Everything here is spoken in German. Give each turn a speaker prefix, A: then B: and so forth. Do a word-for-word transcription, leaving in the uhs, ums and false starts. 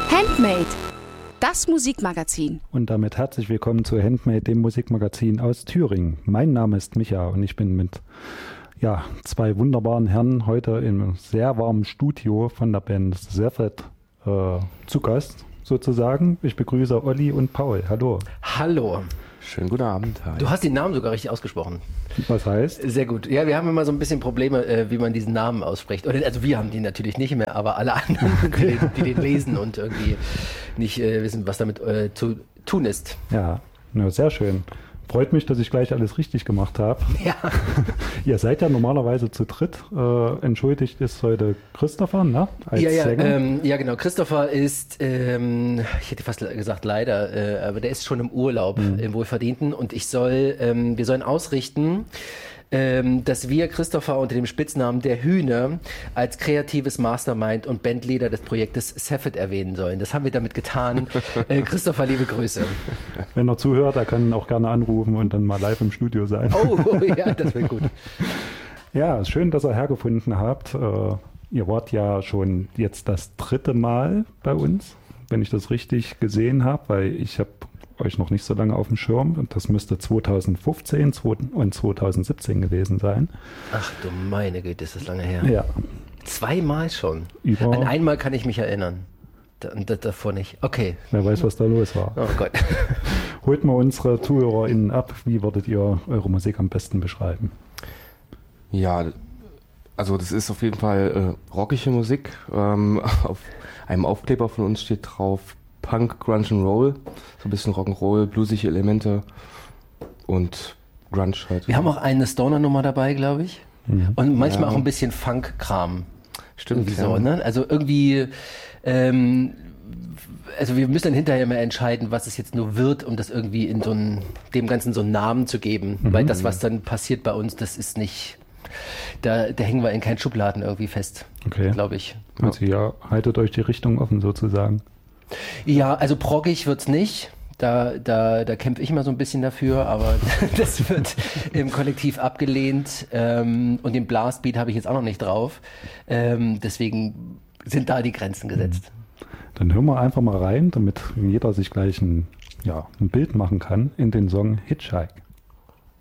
A: Handmade, das Musikmagazin.
B: Und damit herzlich willkommen zu Handmade, dem Musikmagazin aus Thüringen. Mein Name ist Micha und ich bin mit ja, zwei wunderbaren Herren heute im sehr warmen Studio von der Band Sefred äh, zu Gast sozusagen. Ich begrüße Olli und Paul. Hallo.
C: Hallo.
D: Schönen guten Abend. Hi.
C: Du hast den Namen sogar richtig ausgesprochen.
B: Was heißt?
C: Sehr gut. Ja, wir haben immer so ein bisschen Probleme, äh, wie man diesen Namen ausspricht. Oder, also wir haben die natürlich nicht mehr, aber alle anderen, die, den, die den lesen und irgendwie nicht äh, wissen, was damit äh, zu tun ist.
B: Ja, ja, sehr schön. Freut mich, dass ich gleich alles richtig gemacht habe.
C: Ja.
B: Ihr seid ja normalerweise zu dritt. Äh, entschuldigt ist heute Christopher, ne? Als
C: Ja, ja,
B: Sänger.
C: ähm, ja, genau. Christopher ist, ähm, ich hätte fast gesagt leider, äh, aber der ist schon im Urlaub, mhm. im Wohlverdienten. Und ich soll, ähm, wir sollen ausrichten, ähm, dass wir Christopher unter dem Spitznamen der Hühner als kreatives Mastermind und Bandleader des Projektes Sefred erwähnen sollen. Das haben wir damit getan. äh, Christopher, liebe Grüße.
B: Wenn er zuhört, er kann auch gerne anrufen und dann mal live im Studio sein.
C: Oh, oh ja, das wäre gut.
B: Ja, schön, dass ihr hergefunden habt. Äh, ihr wart ja schon jetzt das dritte Mal bei uns, wenn ich das richtig gesehen habe, weil ich habe euch noch nicht so lange auf dem Schirm und das müsste zweitausendfünfzehn und zweitausendsiebzehn gewesen sein.
C: Ach du meine Güte, ist das lange her.
B: Ja.
C: Zweimal schon.
B: Über
C: An einmal kann ich mich erinnern. Da, und davor nicht. Okay.
B: Wer weiß, was da los war.
C: Oh Gott. Holt
B: mal unsere ZuhörerInnen ab. Wie würdet ihr eure Musik am besten beschreiben?
D: Ja, also das ist auf jeden Fall äh, rockige Musik. Ähm, auf einem Aufkleber von uns steht drauf Punk, Grunge and Roll. So ein bisschen Rock'n'Roll, bluesige Elemente und Grunge halt.
C: Wir haben auch eine Stoner-Nummer dabei, glaube ich. Mhm. Und manchmal ja. auch ein bisschen Funk-Kram.
D: Stimmt.
C: So, ja. ne? Also irgendwie, ähm, also wir müssen dann hinterher mal entscheiden, was es jetzt nur wird, um das irgendwie in so einen, dem Ganzen so einen Namen zu geben. Mhm. Weil das, was dann passiert bei uns, das ist nicht, da, da hängen wir in keinen Schubladen irgendwie fest,
B: okay.
C: glaube ich.
B: Also ja, haltet euch die Richtung offen sozusagen.
C: Ja, also proggig wird's nicht. Da, da, da kämpfe ich mal so ein bisschen dafür, aber das wird im Kollektiv abgelehnt. Ähm, und den Blastbeat habe ich jetzt auch noch nicht drauf. Ähm, deswegen sind da die Grenzen gesetzt.
B: Dann hören wir einfach mal rein, damit jeder sich gleich ein, ja, ein Bild machen kann in den Song Hitchhike.